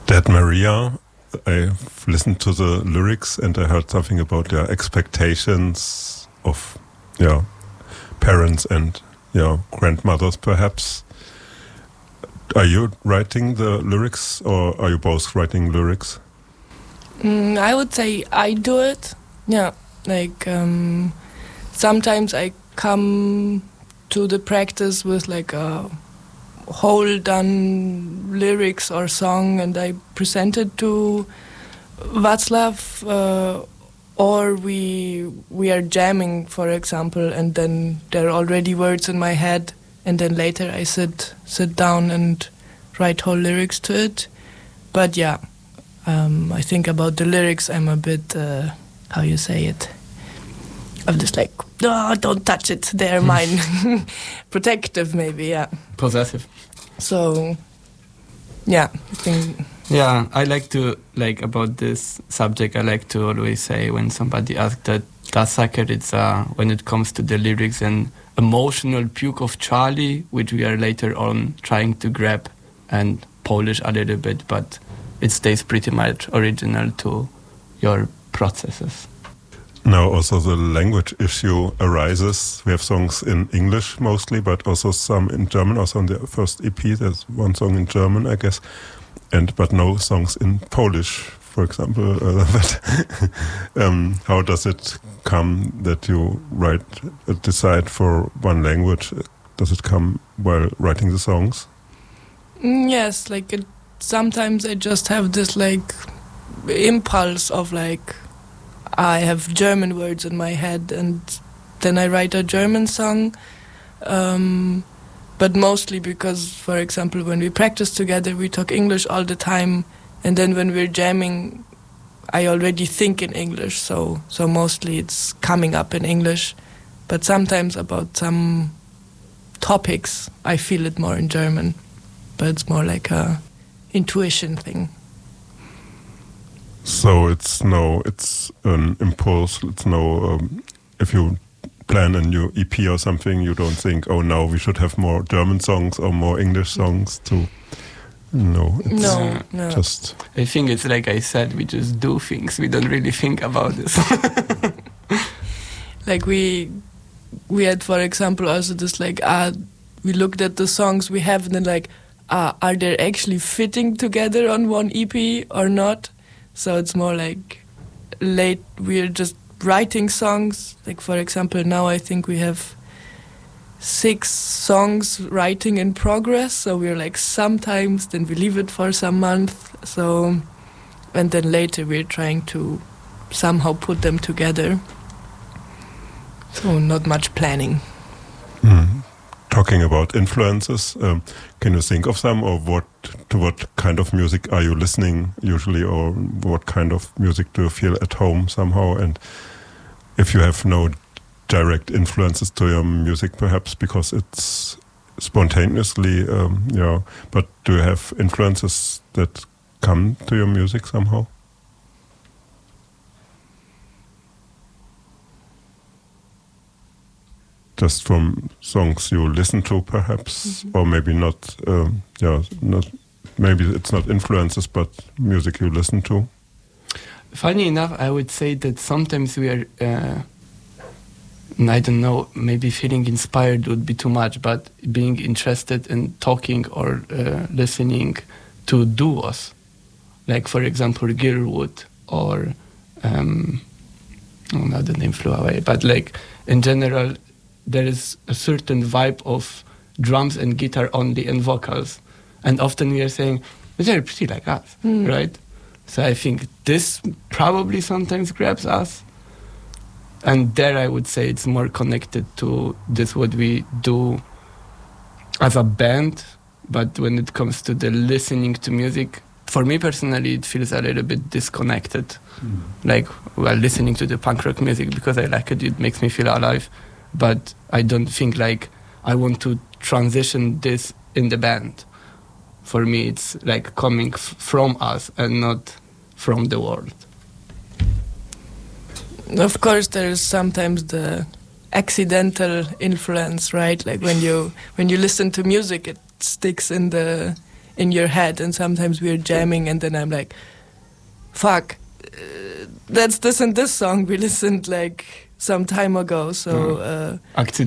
Dead Maria, I've listened to the lyrics and I heard something about their expectations of parents and grandmothers perhaps. Are you writing the lyrics or are you both writing lyrics? I would say I do it. Yeah, like sometimes I come to the practice with like a whole done lyrics or song and I present it to Václav, or we are jamming, for example, and then there are already words in my head and then later I sit down and write whole lyrics to it. But yeah, I think about the lyrics I'm a bit, how you say it, I'm just like, oh, don't touch it, they're mine. Protective maybe, yeah. Possessive. So, yeah, I think... Yeah, I like to, about this subject, I like to always say when somebody asks that Dasaker, it's, when it comes to the lyrics, an emotional puke of Charlie, which we are later on trying to grab and polish a little bit, but it stays pretty much original to your processes. Now also the language issue arises. We have songs in English mostly, but also some in German. Also on the first EP, there's one song in German, I guess, but no songs in Polish, for example. How does it come that you decide for one language? Does it come while writing the songs? Yes, sometimes I just have this impulse of I have German words in my head and then I write a German song, but mostly because, for example, when we practice together we talk English all the time and then when we're jamming I already think in English, so mostly it's coming up in English, but sometimes about some topics I feel it more in German, but it's more like a intuition thing. So it's an impulse. It's no, if you plan a new EP or something, you don't think, oh, now we should have more German songs or more English songs to. No, it's no. Just. I think it's like I said, we just do things. We don't really think about this. We had, for example, also this we looked at the songs we have and then are they actually fitting together on one EP or not? So it's more we're just writing songs. For example, now I think we have 6 songs writing in progress. So we're sometimes, then we leave it for some month. So, and then later we're trying to somehow put them together. So not much planning. Talking about influences, can you think of some, or what kind of music are you listening usually, or what kind of music do you feel at home somehow? And if you have no direct influences to your music, perhaps because it's spontaneously, but do you have influences that come to your music somehow? Just from songs you listen to, perhaps, or maybe not. Maybe it's not influences, but music you listen to. Funny enough, I would say that sometimes we are, I don't know, maybe feeling inspired would be too much, but being interested in talking or listening to duos, for example, Gilwood or now the name flew away, but in general. There is a certain vibe of drums and guitar only and vocals. And often we are saying, they're pretty like us, right? So I think this probably sometimes grabs us. And there I would say it's more connected to this, what we do as a band. But when it comes to the listening to music, for me personally, it feels a little bit disconnected. Listening to the punk rock music because I like it, it makes me feel alive. But I don't think I want to transition this in the band. For me, it's coming from us and not from the world. Of course, there is sometimes the accidental influence, right? When you listen to music, it sticks in in your head, and sometimes we're jamming and then I'm like, fuck, that's this and this song we listened like some time ago, so